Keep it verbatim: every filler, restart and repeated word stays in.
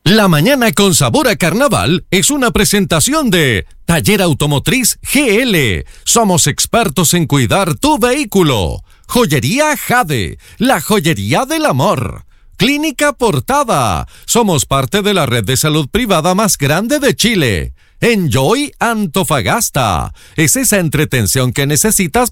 La mañana con sabor a carnaval es una presentación de Taller Automotriz G L. Somos expertos en cuidar tu vehículo. Joyería Jade, la joyería del amor. Clínica Portada. Somos parte de la red de salud privada más grande de Chile. Enjoy Antofagasta. Es esa entretención que necesitas